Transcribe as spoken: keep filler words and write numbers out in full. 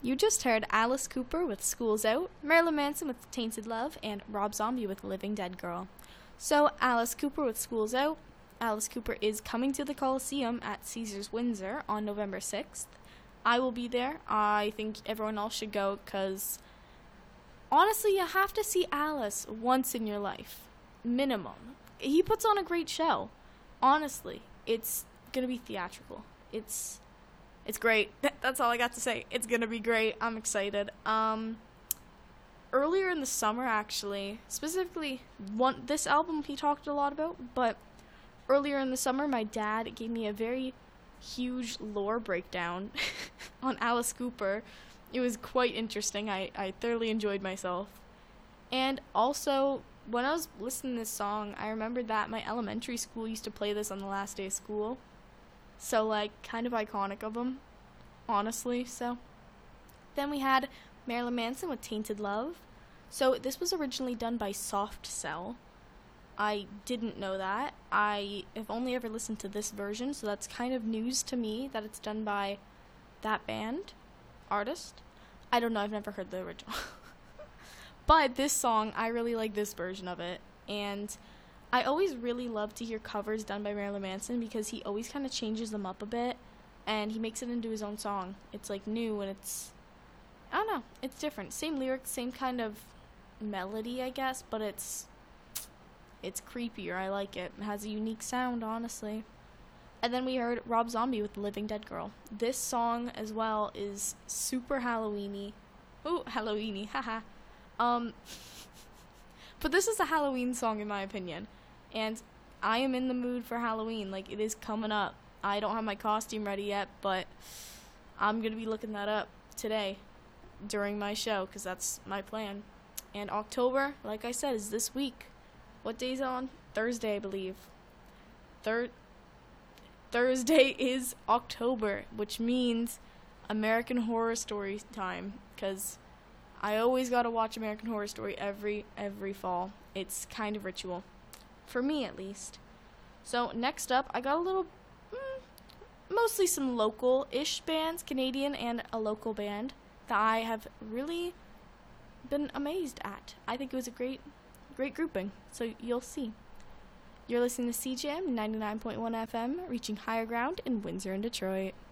You just heard Alice Cooper with School's Out, Marilyn Manson with Tainted Love, and Rob Zombie with Living Dead Girl. So, Alice Cooper with School's Out. Alice Cooper is coming to the Coliseum at Caesars Windsor on November sixth. I will be there. I think everyone else should go because, honestly, you have to see Alice once in your life. Minimum. He puts on a great show. Honestly, it's going to be theatrical. It's... It's great. That's all I got to say. It's gonna be great. I'm excited. Um, earlier in the summer, actually, specifically, one this album he talked a lot about, but earlier in the summer, my dad gave me a very huge lore breakdown on Alice Cooper. It was quite interesting. I, I thoroughly enjoyed myself. And also, when I was listening to this song, I remembered that my elementary school used to play this on the last day of school. So, like, kind of iconic of him, honestly, so. Then we had Marilyn Manson with Tainted Love. So, this was originally done by Soft Cell. I didn't know that. I have only ever listened to this version, so that's kind of news to me that it's done by that band, artist. I don't know, I've never heard the original. But this song, I really like this version of it, and I always really love to hear covers done by Marilyn Manson because he always kind of changes them up a bit and he makes it into his own song. It's like new and it's, I don't know, it's different. Same lyrics, same kind of melody, I guess, but it's, it's creepier. I like it. It has a unique sound, honestly. And then we heard Rob Zombie with The Living Dead Girl. This song as well is super Halloween-y. Ooh, Halloween-y, haha. Um, but this is a Halloween song in my opinion. And I am in the mood for Halloween. Like, it is coming up. I don't have my costume ready yet, but I'm going to be looking that up today during my show because that's my plan. And October, like I said, is this week. What day's on? Thursday, I believe. Thir- Thursday is October, which means American Horror Story time because I always got to watch American Horror Story every, every fall. It's kind of ritual. For me, at least. So, next up, I got a little, mm, mostly some local-ish bands, Canadian and a local band, that I have really been amazed at. I think it was a great, great grouping, so you'll see. You're listening to C J M ninety-nine point one F M, reaching higher ground in Windsor and Detroit.